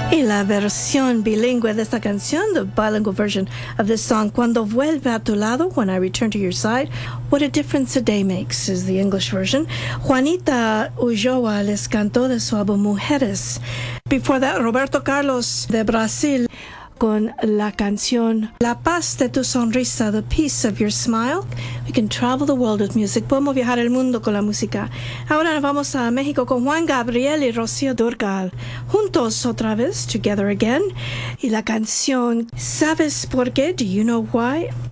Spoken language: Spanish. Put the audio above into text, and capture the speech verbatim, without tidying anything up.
Y la versión bilingüe de esta canción, the bilingual version of this song, Cuando vuelve a tu lado, When I Return to Your Side, What a Difference a Day Makes, is the English version. Juanita Ulloa les cantó de su álbum Mujeres. Before that, Roberto Carlos de Brasil con la canción La paz de tu sonrisa, The Peace of Your Smile. We can travel the world with music. Podemos viajar el mundo con la música. Ahora nos vamos a México con Juan Gabriel y Rocío Dúrcal. Juntos otra vez, Together Again. Y la canción ¿Sabes por qué? Do you know why?